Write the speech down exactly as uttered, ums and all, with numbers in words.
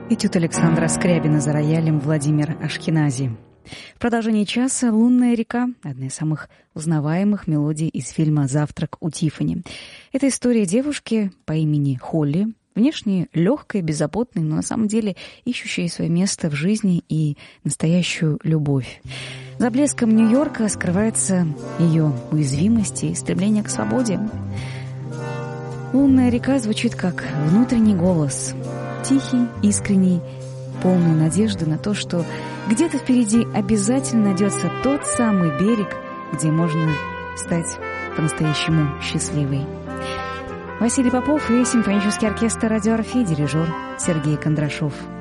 Этюд Александра Скрябина за роялем Владимир Ашкенази. В продолжении часа «Лунная река» — одна из самых узнаваемых мелодий из фильма «Завтрак у Тиффани». Это история девушки по имени Холли, внешне легкой, беззаботной, но на самом деле ищущей свое место в жизни и настоящую любовь. За блеском Нью-Йорка скрывается ее уязвимость и стремление к свободе. «Лунная река» звучит как внутренний голос, тихий, искренний, полный надежды на то, что где-то впереди обязательно найдется тот самый берег, где можно стать по-настоящему счастливой. Василий Попов и симфонический оркестр «Радио Орфей», дирижер Сергей Кондрашов.